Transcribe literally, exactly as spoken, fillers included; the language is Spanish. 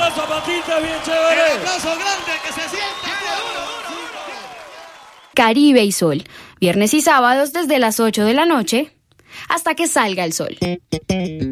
aplauso, Patita, bien chévere. El aplauso grande, que se sienta. Caribe y Sol, viernes y sábados desde las ocho de la noche hasta que salga el sol.